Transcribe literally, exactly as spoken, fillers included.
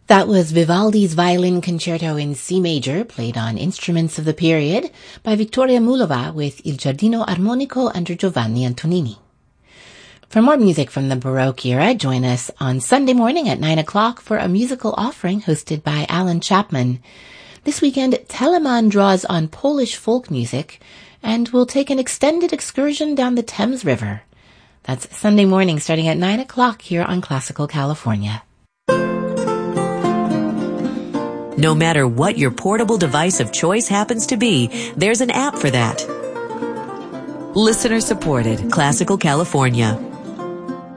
That was Vivaldi's Violin Concerto in C major, played on instruments of the period, by Vittoria Mullova with Il Giardino Armonico under Giovanni Antonini. For more music from the Baroque era, join us on Sunday morning at nine o'clock for a musical offering hosted by Alan Chapman. This weekend, Telemann draws on Polish folk music, and we'll take an extended excursion down the Thames River. That's Sunday morning starting at nine o'clock here on Classical California. No matter what your portable device of choice happens to be, there's an app for that. Listener supported, Classical California.